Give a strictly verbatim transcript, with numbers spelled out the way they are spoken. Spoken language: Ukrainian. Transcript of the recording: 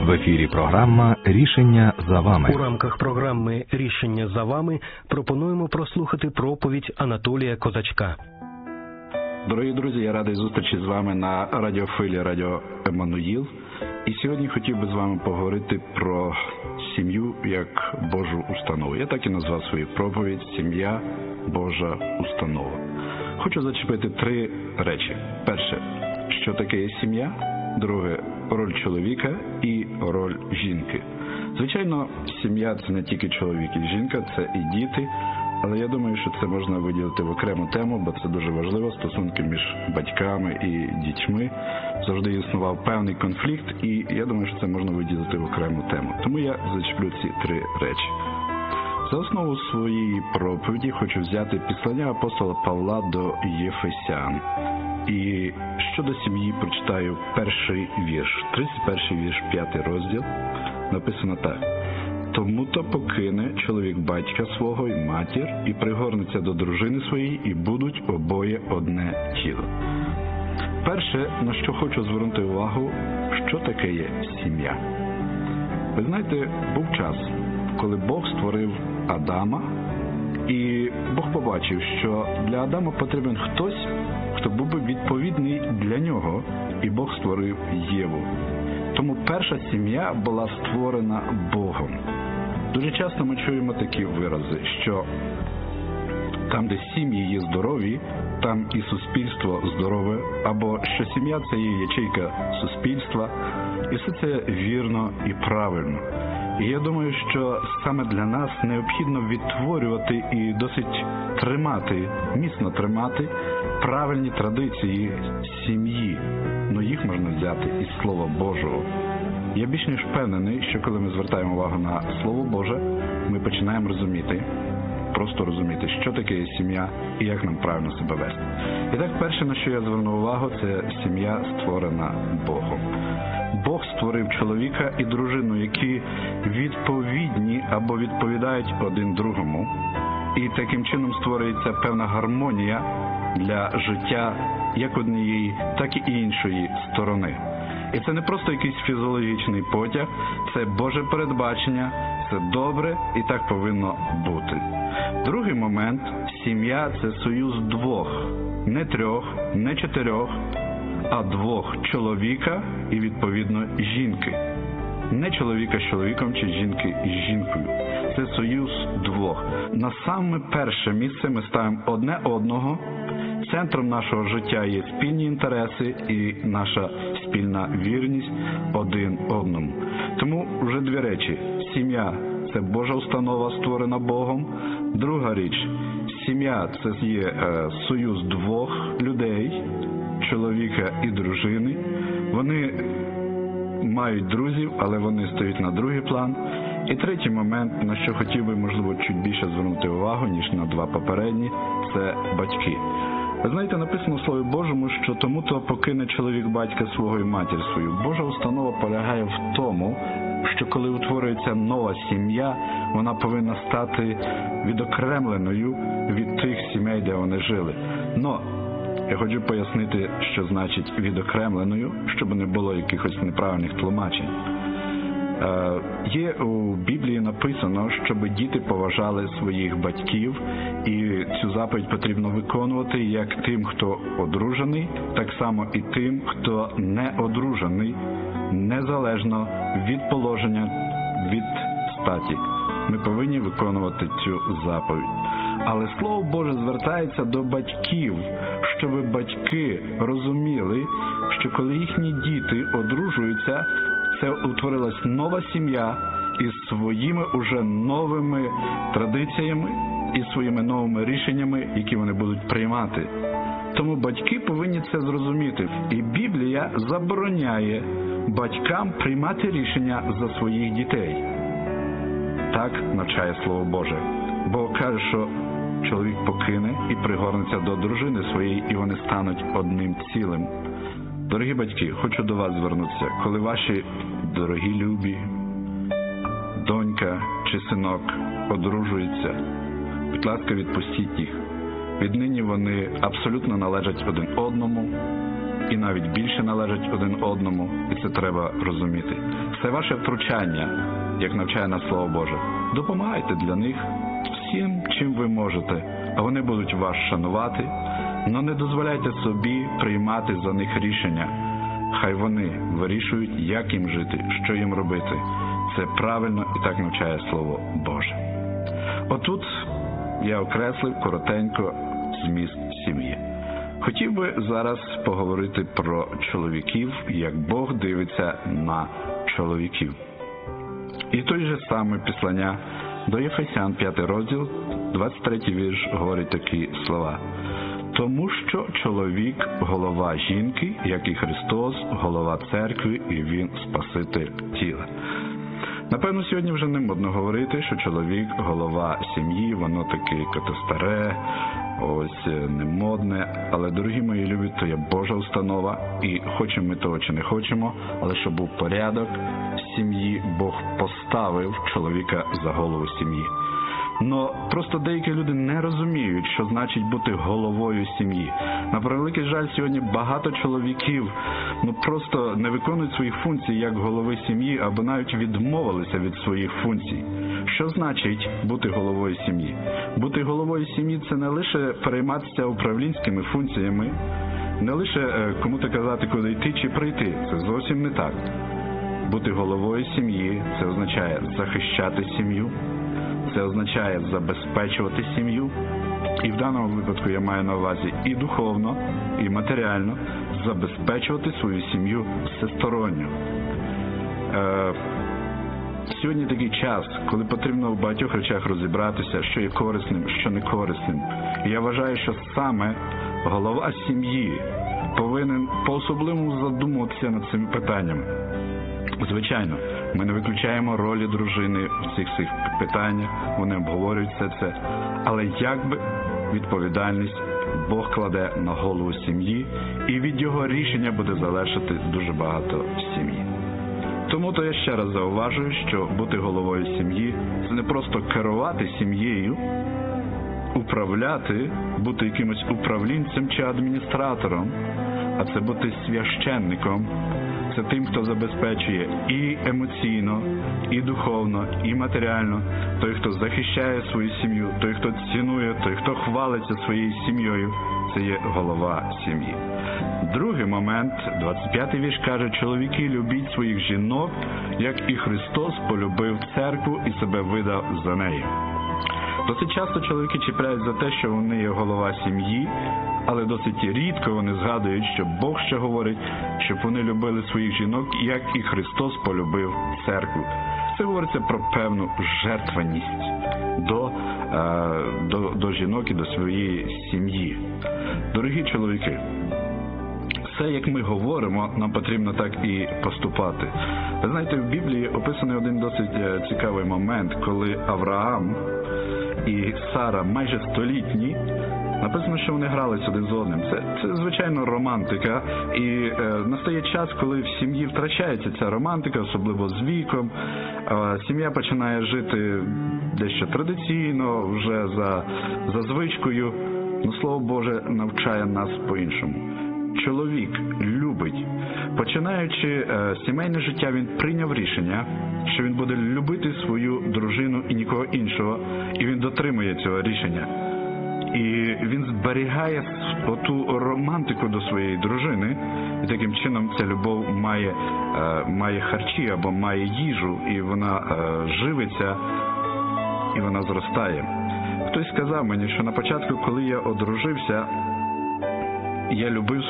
В ефірі програма «Рішення за вами». У рамках програми «Рішення за вами» пропонуємо прослухати проповідь Анатолія Козачка. Дорогі друзі, я радий зустрічі з вами на радіохвилі Радіо Еммануїл. І сьогодні хотів би з вами поговорити про сім'ю як Божу установу. Я так і назвав свою проповідь «Сім'я – Божа установа». Хочу зачепити три речі. Перше, що таке є сім'я. Друге, роль чоловіка і роль жінки. Звичайно, сім'я – це не тільки чоловік і жінка, це і діти. Але я думаю, що це можна виділити в окрему тему, бо це дуже важливо. Стосунки між батьками і дітьми. Завжди існував певний конфлікт, і я думаю, що це можна виділити в окрему тему. Тому я зачеплю ці три речі. За основу своєї проповіді хочу взяти післання апостола Павла до Єфесян. І щодо сім'ї прочитаю перший вірш, тридцять перший вірш, п'ятий розділ. Написано так. «Тому-то покине чоловік батька свого і матір, і пригорнеться до дружини своєї, і будуть обоє одне тіло». Перше, на що хочу звернути увагу, що таке є сім'я. Ви знаєте, був час, коли Бог створив Адама, і Бог побачив, що для Адама потрібен хтось, хто був би відповідний для нього, і Бог створив Єву. Тому перша сім'я була створена Богом. Дуже часто ми чуємо такі вирази, що там, де сім'ї є здорові, там і суспільство здорове, або що сім'я – це є ячейка суспільства, і все це вірно і правильно. І я думаю, що саме для нас необхідно відтворювати і досить тримати, міцно тримати правильні традиції сім'ї. Ну їх можна взяти із Слова Божого. Я більш ніж впевнений, що коли ми звертаємо увагу на Слово Боже, ми починаємо розуміти, просто розуміти, що таке є сім'я і як нам правильно себе вести. І так, перше, на що я звернув увагу, це сім'я створена Богом. Бог створив чоловіка і дружину, які відповідні або відповідають один другому. І таким чином створюється певна гармонія для життя як однієї, так і іншої сторони. І це не просто якийсь фізіологічний потяг, це Боже передбачення, це добре і так повинно бути. Другий момент – сім'я – це союз двох, не трьох, не чотирьох, а двох – чоловіка і, відповідно, жінки. Не чоловіка з чоловіком чи жінки із жінкою. Це союз двох. На саме перше місце ми ставимо одне одного. Центром нашого життя є спільні інтереси і наша спільна вірність один одному. Тому вже дві речі. Сім'я – це Божа установа, створена Богом. Друга річ – сім'я – це є е, союз двох людей, чоловіка і дружини. Вони мають друзів, але вони стоять на другий план. І третій момент, на що хотів би, можливо, чуть більше звернути увагу, ніж на два попередні – це батьки. Ви знаєте, написано в Слові Божому, що тому-то покине чоловік батька свого і матір свою. Божа установа полягає в тому, що коли утворюється нова сім'я, вона повинна стати відокремленою від тих сімей, де вони жили. Но я хочу пояснити, що значить відокремленою, щоб не було якихось неправильних тлумачень. Е, є у Біблії написано, щоб діти поважали своїх батьків, і цю заповідь потрібно виконувати як тим, хто одружений, так само і тим, хто не одружений, незалежно від положення, від статі. Ми повинні виконувати цю заповідь. Але Слово Боже звертається до батьків, щоб батьки розуміли, що коли їхні діти одружуються, це утворилась нова сім'я із своїми уже новими традиціями і своїми новими рішеннями, які вони будуть приймати. Тому батьки повинні це зрозуміти. І Біблія забороняє батькам приймати рішення за своїх дітей. Так навчає Слово Боже. Бог каже, що чоловік покине і пригорнеться до дружини своєї, і вони стануть одним цілим. Дорогі батьки, хочу до вас звернутися. Коли ваші дорогі любі, донька чи синок одружуються, будь ласка, відпустіть їх. Віднині вони абсолютно належать один одному. і навіть більше належать один одному, і це треба розуміти. Все ваше втручання, як навчає нас Слово Боже, допомагайте для них всім, чим ви можете, а вони будуть вас шанувати, но не дозволяйте собі приймати за них рішення. Хай вони вирішують, як їм жити, що їм робити. Це правильно і так навчає Слово Боже. Отут я окреслив коротенько зміст сім'ї. Хотів би зараз поговорити про чоловіків, як Бог дивиться на чоловіків. І той же саме післання до Єфесян, п'ятий розділ, двадцять третій вірш, говорить такі слова. Тому що чоловік – голова жінки, як і Христос – голова церкви, і Він – Спаситель тіла. Напевно, сьогодні вже не модно говорити, що чоловік – голова сім'ї, воно таке старе, ось не модне, але, дорогі мої любі, то є Божа установа, і хочемо ми того чи не хочемо, але щоб був порядок в сім'ї, Бог поставив чоловіка за голову сім'ї. Но просто деякі люди не розуміють, що значить бути головою сім'ї. На превеликий жаль, сьогодні багато чоловіків ну просто не виконують своїх функцій як голови сім'ї, або навіть відмовилися від своїх функцій. Що значить бути головою сім'ї? Бути головою сім'ї – це не лише перейматися управлінськими функціями, не лише кому-то казати, куди йти чи прийти. Це зовсім не так. Бути головою сім'ї – це означає захищати сім'ю, це означає забезпечувати сім'ю, і в даному випадку я маю на увазі і духовно, і матеріально забезпечувати свою сім'ю всесторонньо. Е, сьогодні такий час, коли потрібно в багатьох речах розібратися, що є корисним, що не корисним. І я вважаю, що саме голова сім'ї повинен по-особливому задумуватися над цими питаннями. Звичайно, ми не виключаємо ролі дружини в цих всіх питаннях, вони обговорюють все це, але якби відповідальність Бог кладе на голову сім'ї, і від його рішення буде залежати дуже багато в сім'ї. Тому то я ще раз зауважую, що бути головою сім'ї – це не просто керувати сім'єю, управляти, бути якимось управлінцем чи адміністратором, а це бути священником. Це тим, хто забезпечує і емоційно, і духовно, і матеріально, той, хто захищає свою сім'ю, той, хто цінує, той, хто хвалиться своєю сім'єю, це є голова сім'ї. Другий момент, двадцять п'ятий вірш каже, чоловіки, любіть своїх жінок, як і Христос полюбив церкву і себе видав за неї. Досить часто чоловіки чіпляють за те, що вони є голова сім'ї, але досить рідко вони згадують, що Бог ще говорить, щоб вони любили своїх жінок, як і Христос полюбив церкву. Це говориться про певну жертвеність до, до, до жінок і до своєї сім'ї. Дорогі чоловіки, все, як ми говоримо, нам потрібно так і поступати. Ви знаєте, в Біблії описаний один досить цікавий момент, коли Авраам і Сара майже столітні, написано, що вони грались один з одним. Це, це звичайно, романтика. І е, настає час, коли в сім'ї втрачається ця романтика, особливо з віком. Е, сім'я починає жити дещо традиційно, вже за, за звичкою. Но Слово Боже навчає нас по-іншому. Чоловік любить. Починаючи е, сімейне життя, він прийняв рішення, що він буде любити свою дружину і нікого іншого, і він дотримує цього рішення. І він зберігає оту романтику до своєї дружини, і таким чином ця любов має, е, має харчі або має їжу, і вона е, живиться, і вона зростає. Хтось сказав мені, що на початку, коли я одружився, я любив